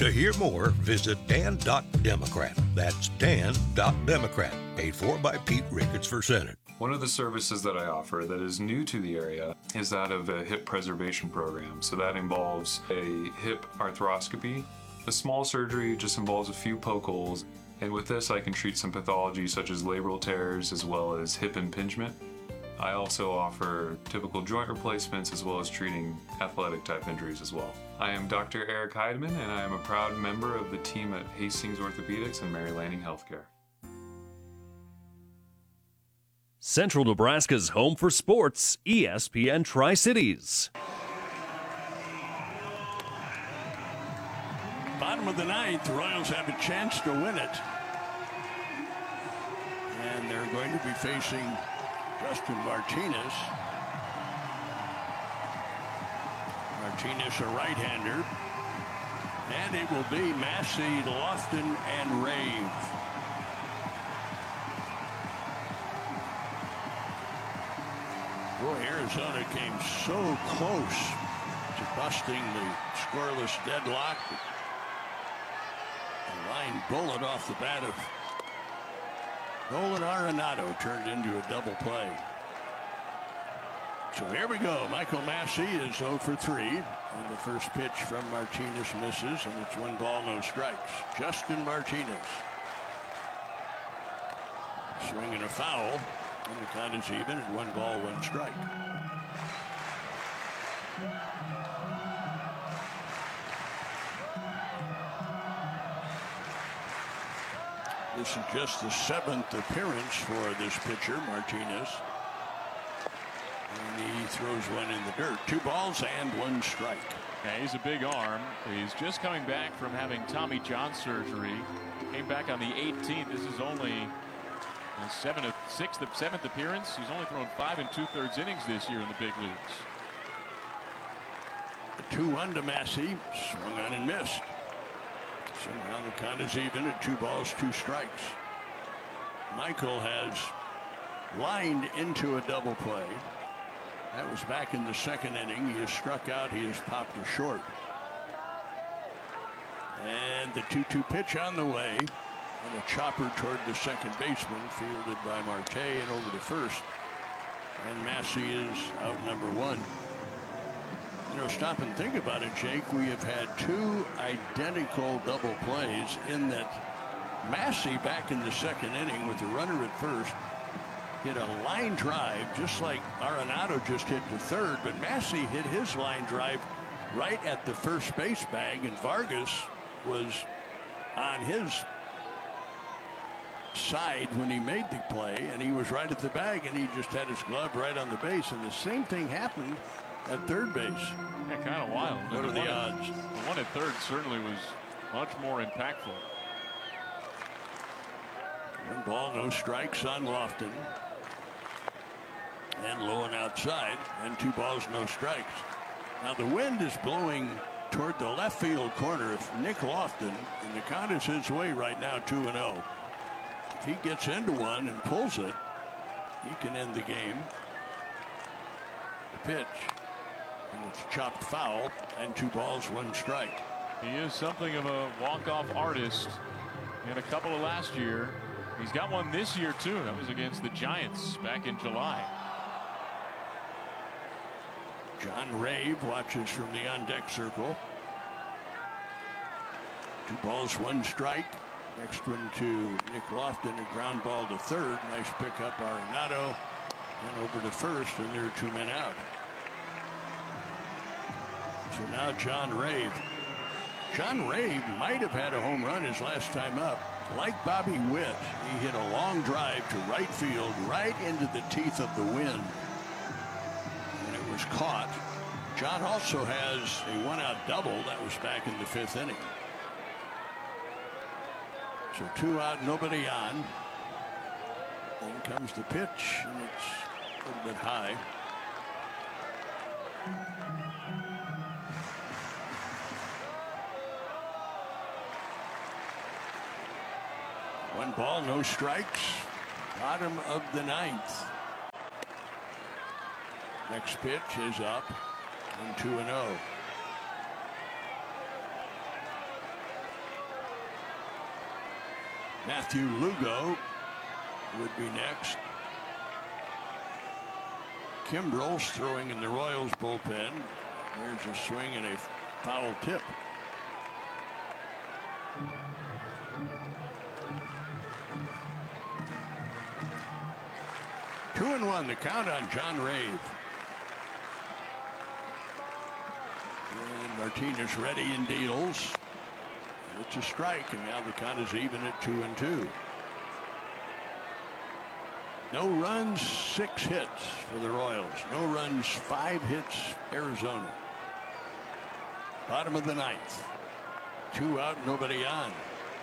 To hear more, visit dan.democrat. That's dan.democrat. Paid for by Pete Ricketts for Senate. One of the services that I offer that is new to the area is that of a hip preservation program. So that involves a hip arthroscopy. The small surgery just involves a few poke holes. And with this, I can treat some pathology such as labral tears as well as hip impingement. I also offer typical joint replacements as well as treating athletic type injuries as well. I am Dr. Eric Heidemann, and I am a proud member of the team at Hastings Orthopedics and Mary Lanning Healthcare. Central Nebraska's home for sports, ESPN Tri-Cities. Bottom of the ninth, the Royals have a chance to win it. And they're going to be facing Justin Martinez. Martinez, a right-hander. And it will be Massey, Lofton, and Rave. Boy, Arizona came so close to busting the scoreless deadlock. A line bullet off the bat of Nolan Arenado turned into a double play. So here we go. Michael Massey is 0 for 3. And the first pitch from Martinez misses, and it's 1 ball, no strikes. Justin Martinez. Swinging a foul. And the count is even at 1 ball, 1 strike. This is just the 7th appearance for this pitcher, Martinez. And he throws one in the dirt. 2 balls and 1 strike. Yeah, he's a big arm. He's just coming back from having Tommy John surgery. Came back on the 18th. This is only his 7th appearance. He's only thrown 5 2/3 innings this year in the big leagues. The 2-1 to Massey. Swung on and missed. Somehow the count is even at 2 balls, 2 strikes. Michael has lined into a double play. That was back in the 2nd inning. He has struck out. He has popped a short. And the 2-2 pitch on the way. And a chopper toward the second baseman, fielded by Marte and over to first. And Massey is out number 1. You know, stop and think about it, Jake. We have had 2 identical double plays in that Massey back in the 2nd inning with the runner at first hit a line drive just like Arenado just hit the 3rd, but Massey hit his line drive right at the first base bag, and Vargas was on his side when he made the play, and he was right at the bag, and he just had his glove right on the base, and the same thing happened at 3rd base. Yeah, kind of wild. What are the odds? The one at 3rd certainly was much more impactful. 1 ball, no strikes on Lofton. And low and outside, and 2 balls, no strikes. Now the wind is blowing toward the left field corner of Nick Lofton, and the count is his way right now, 2-0. If he gets into one and pulls it, he can end the game. The pitch, and it's chopped foul, and 2 balls, 1 strike. He is something of a walk-off artist. In a couple of last year. He's got one this year too. That was against the Giants back in July. John Rave watches from the on-deck circle. 2 balls, 1 strike. Next one to Nick Lofton, a ground ball to 3rd. Nice pickup, Arenado. And over to first, and there are 2 men out. So now John Rave. John Rave might have had a home run his last time up. Like Bobby Witt, he hit a long drive to right field, right into the teeth of the wind. And it was caught. John also has a 1-out double. That was back in the 5th inning. So 2 out, nobody on. Then comes the pitch, and it's a little bit high. One ball, no strikes. Bottom of the 9th. Next pitch is up, and 2-0. Matthew Lugo would be next. Kimbrell's throwing in the Royals bullpen. There's a swing and a foul tip. Two and one, the count on John Rave. And Martinez ready and deals. It's a strike, and now the count is even at 2-2. No runs, 6 hits for the Royals. No runs, 5 hits, Arizona. Bottom of the 9th. 2 out, nobody on.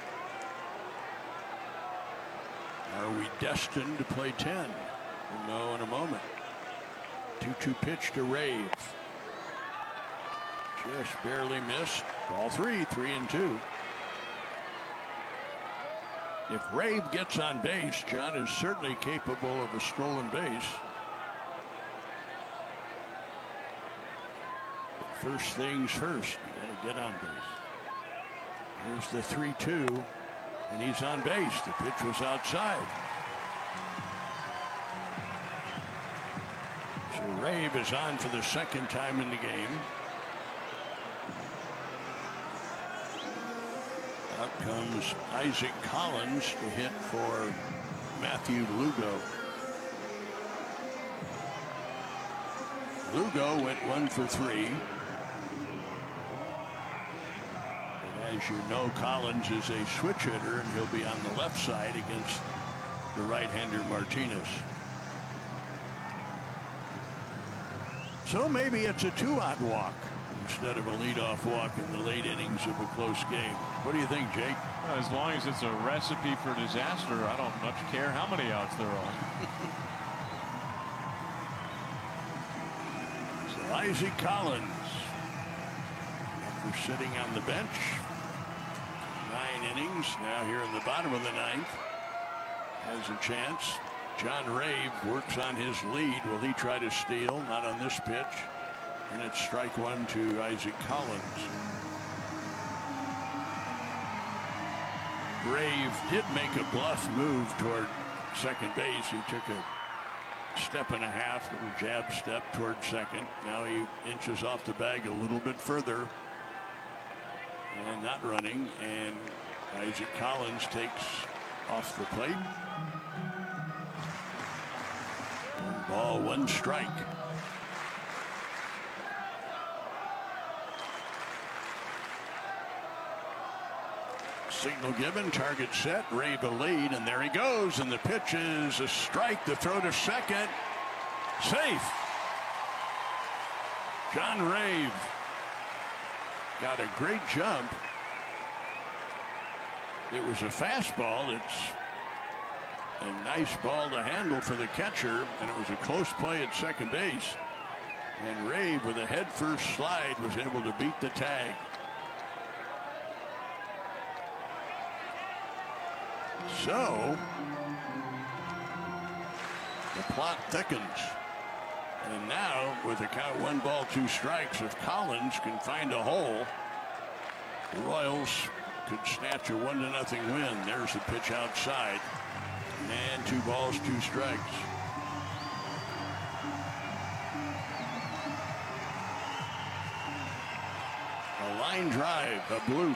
Are we destined to play 10? We'll know in a moment. 2-2 pitch to Rave. Just barely missed. Ball 3, 3-2. If Rave gets on base, John is certainly capable of a stolen base. But first things first, you got to get on base. Here's the 3-2, and he's on base. The pitch was outside. So Rave is on for the second time in the game. Out comes Isaac Collins to hit for Matthew Lugo. Lugo went 1 for 3. And as you know, Collins is a switch hitter, and he'll be on the left side against the right-hander Martinez. So maybe it's a 2-out walk instead of a leadoff walk in the late innings of a close game. What do you think, Jake? Well, as long as it's a recipe for disaster, I don't much care how many outs there are. So Isaac Collins, after sitting on the bench, 9 innings, now here in the bottom of the 9th, has a chance. John Rave works on his lead. Will he try to steal? Not on this pitch. And it's strike 1 to Isaac Collins. Rave did make a bluff move toward second base. He took a step and a half, little jab step toward second. Now he inches off the bag a little bit further. And not running. And Isaac Collins takes off the plate. 1 ball, 1 strike. Signal given, target set, Rave a lead, and there he goes, and the pitch is a strike. The throw to second, safe. John Rave got a great jump. It was a fastball. It's a nice ball to handle for the catcher, and it was a close play at second base. And Rave, with a head-first slide, was able to beat the tag. So, the plot thickens. And now, with a count 1 ball, 2 strikes, if Collins can find a hole, the Royals could snatch a 1-0 win. There's the pitch outside. And 2 balls, 2 strikes. A line drive, a bloop.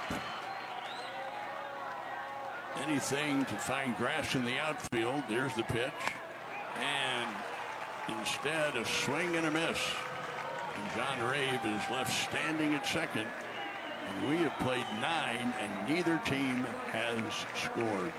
Anything to find grass in the outfield. There's the pitch. And instead, a swing and a miss. And John Rave is left standing at second. And we have played 9, and neither team has scored.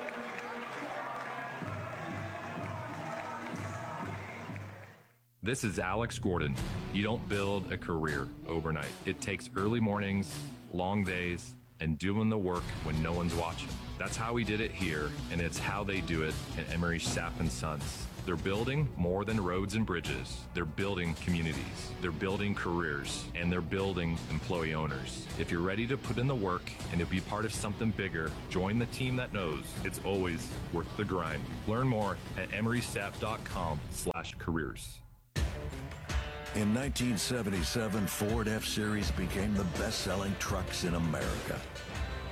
This is Alex Gordon. You don't build a career overnight. It takes early mornings, long days, and doing the work when no one's watching. That's how we did it here, and it's how they do it at Emery Sapp & Sons. They're building more than roads and bridges. They're building communities. They're building careers, and they're building employee owners. If you're ready to put in the work and to be part of something bigger, join the team that knows it's always worth the grind. Learn more at emerysapp.com/careers. In 1977, Ford F-Series became the best-selling trucks in America.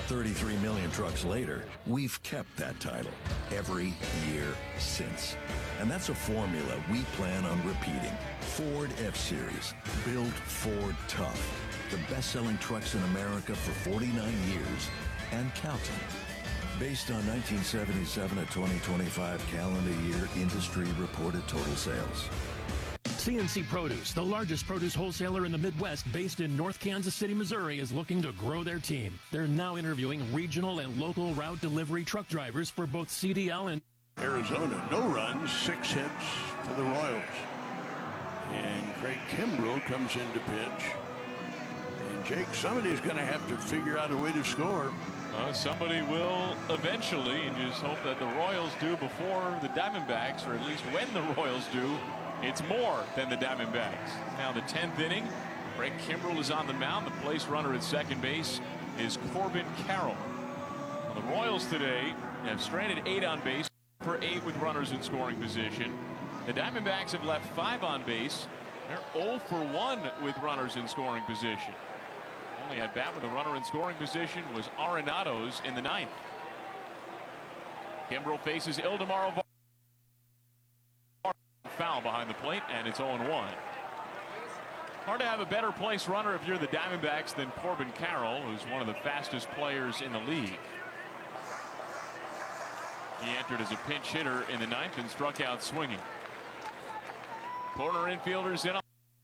33 million trucks later, we've kept that title every year since. And that's a formula we plan on repeating. Ford F-Series, built Ford tough. The best-selling trucks in America for 49 years and counting. Based on 1977 to 2025 calendar year industry reported total sales. CNC Produce, the largest produce wholesaler in the Midwest based in North Kansas City, Missouri, is looking to grow their team. They're now interviewing regional and local route delivery truck drivers for both CDL and Arizona, no runs, 6 hits for the Royals. And Craig Kimbrell comes in to pitch. And Jake, somebody's going to have to figure out a way to score. Somebody will eventually, and just hope that the Royals do before the Diamondbacks, or at least when the Royals do, it's more than the Diamondbacks. Now the 10th inning, Craig Kimbrell is on the mound. The place runner at second base is Corbin Carroll. Well, the Royals today have stranded 8 on base for 8 with runners in scoring position. The Diamondbacks have left 5 on base. They're 0 for 1 with runners in scoring position. Only at bat with a runner in scoring position was Arenado's in the 9th. Kimbrell faces Ildemaro Vargas. Foul behind the plate, and it's 0-1. Hard to have a better place runner if you're the Diamondbacks than Corbin Carroll, who's one of the fastest players in the league. He entered as a pinch hitter in the 9th and struck out swinging. Corner infielders in.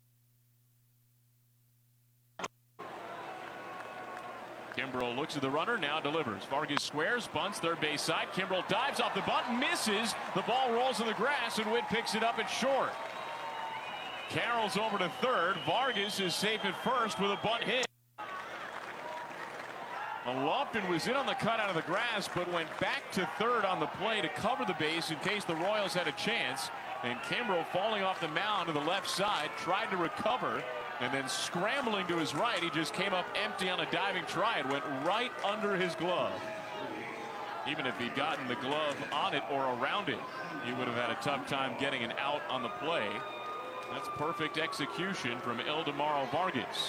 Kimbrell looks at the runner, now delivers. Vargas squares, bunts, third base side. Kimbrell dives off the bunt, misses. The ball rolls in the grass, and Witt picks it up at short. Carroll's over to third. Vargas is safe at first with a bunt hit. Lofton was in on the cut out of the grass, but went back to third on the play to cover the base in case the Royals had a chance. And Kimbrell, falling off the mound to the left side, tried to recover, and then scrambling to his right, he just came up empty on a diving try. It went right under his glove. Even if he'd gotten the glove on it or around it, he would have had a tough time getting an out on the play. That's perfect execution from Ildemaro Vargas.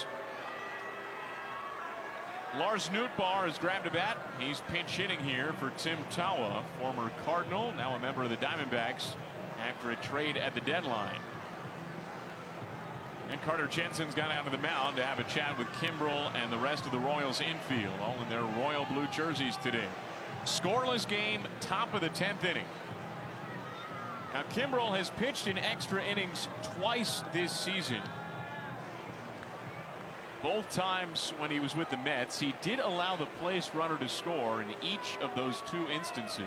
Lars Nootbaar has grabbed a bat. He's pinch hitting here for Tim Tawa, former Cardinal, now a member of the Diamondbacks after a trade at the deadline. And Carter Jensen's gone out to the mound to have a chat with Kimbrell and the rest of the Royals infield, all in their royal blue jerseys today. Scoreless game, top of the 10th inning. Now Kimbrell has pitched in extra innings twice this season. Both times when he was with the Mets, he did allow the place runner to score in each of those 2 instances.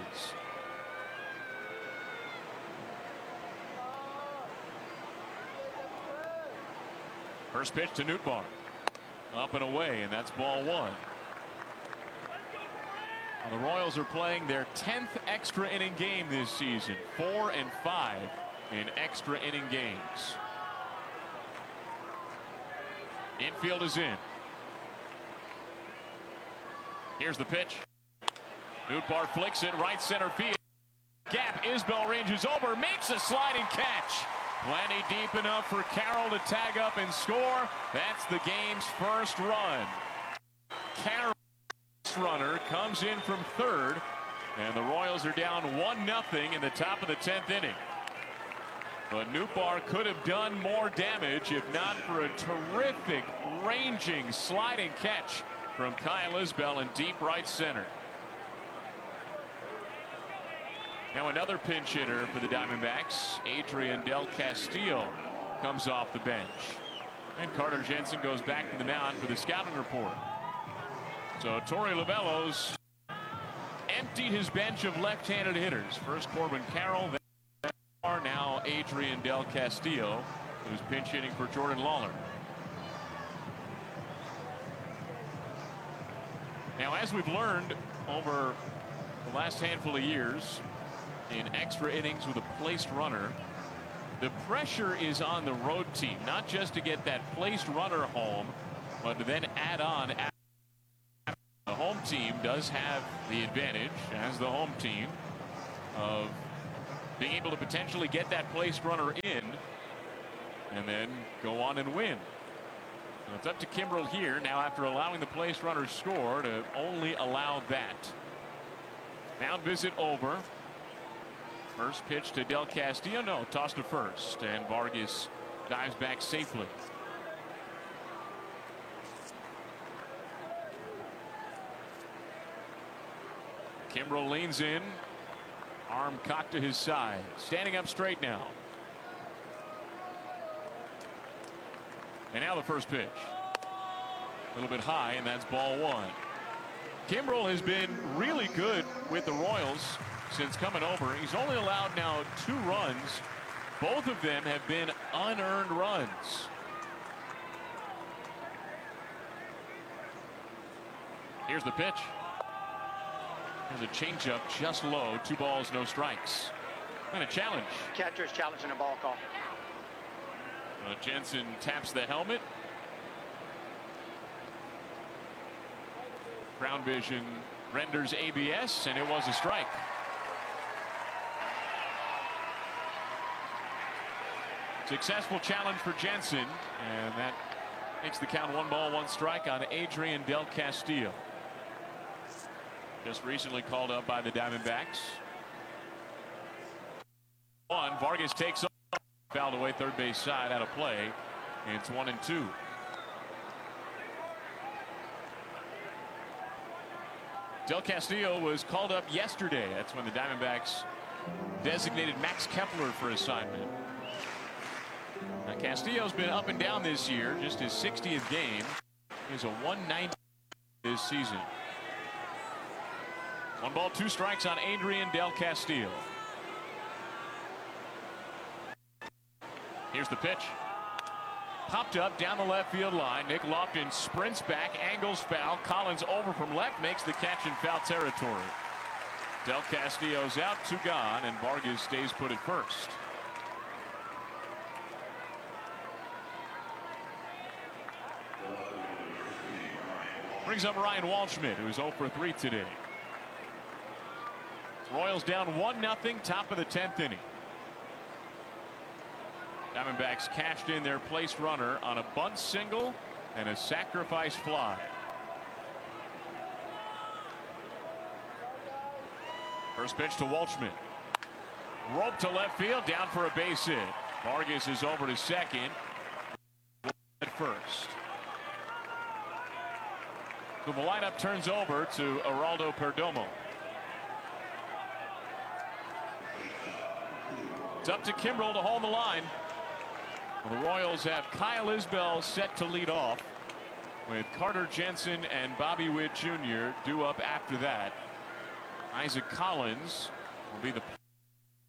First pitch to Nootbaar. Up and away, and that's ball 1. Well, the Royals are playing their 10th extra inning game this season. 4 and 5 in extra inning games. Infield is in. Here's the pitch. Nootbaar flicks it right center field. Gap, Isbell ranges over, makes a sliding catch. Plenty deep enough for Carroll to tag up and score. That's the game's first run. Carroll's runner comes in from third, and the Royals are down 1-0 in the top of the 10th inning. But Nootbaar could have done more damage if not for a terrific ranging sliding catch from Kyle Isbell in deep right center. Now another pinch hitter for the Diamondbacks, Adrian Del Castillo, comes off the bench. And Carter Jensen goes back to the mound for the scouting report. So Torey Lovullo's emptied his bench of left-handed hitters. First Corbin Carroll, then now Adrian Del Castillo, who's pinch hitting for Jordan Lawler. Now, as we've learned over the last handful of years, in extra innings with a placed runner, the pressure is on the road team, not just to get that placed runner home, but to then add on. The home team does have the advantage, as the home team, of being able to potentially get that placed runner in and then go on and win. So it's up to Kimbrel here now after allowing the place runner score to only allow that. Mound visit over. First pitch to Del Castillo. No, tossed to first. And Vargas dives back safely. Kimbrel leans in. Arm cocked to his side. Standing up straight now. And now the first pitch. A little bit high, and that's ball one. Kimbrel has been really good with the Royals since coming over. He's only allowed now 2 runs. Both of them have been unearned runs. Here's the pitch. There's a changeup just low. 2 balls, no strikes. And a challenge. Catcher's challenging a ball call. Jensen taps the helmet. Ground vision renders ABS, and it was a strike. Successful challenge for Jensen, and that makes the count 1 ball, 1 strike on Adrian Del Castillo. Just recently called up by the Diamondbacks. Vargas takes off. Fouled away third base side out of play. And it's 1-2. Del Castillo was called up yesterday. That's when the Diamondbacks designated Max Kepler for assignment. Now Castillo's been up and down this year. Just his 60th game. He's a 190 this season. 1 ball, 2 strikes on Adrian Del Castillo. Here's the pitch. Popped up down the left field line. Nick Lofton sprints back, angles foul. Collins over from left, makes the catch in foul territory. Del Castillo's out, 2 gone, and Vargas stays put at first. Brings up Ryan Waldschmidt, who's 0 for 3 today. Royals down 1-0, top of the 10th inning. Diamondbacks cashed in their place runner on a bunt single and a sacrifice fly. First pitch to Waldschmidt. Rope to left field, down for a base hit. Vargas is over to second. At first. So the lineup turns over to Geraldo Perdomo. It's up to Kimbrel to hold the line. The Royals have Kyle Isbell set to lead off, with Carter Jensen and Bobby Witt Jr. due up after that. Isaac Collins will be the